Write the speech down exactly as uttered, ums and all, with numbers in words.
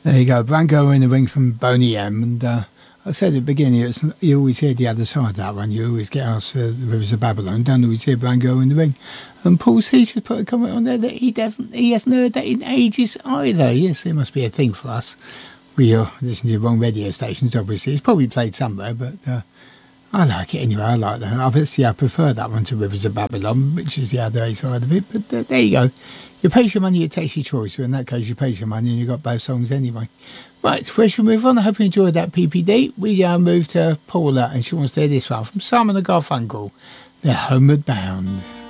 There you go, Branko in the Ring from Boney M. And uh, I said at the beginning, it's, you always hear the other side of that one. You always get asked uh, the Rivers of Babylon. Don't always hear Branko in the Ring. And Paul C just put a comment on there that he doesn't, he hasn't heard that in ages either. Yes, it must be a thing for us. We are listening to the wrong radio stations, obviously. It's probably played somewhere, but uh, I like it anyway. I like that. Obviously, I prefer that one to Rivers of Babylon, which is the other A side of it. But uh, there you go. You pay your money, you take your choice. So in that case, you pay your money and you got both songs anyway. Right, where should we move on? I hope you enjoyed that P P D. We uh, move to Paula, and she wants to hear this one from Simon and Garfunkel. They're Homeward Bound.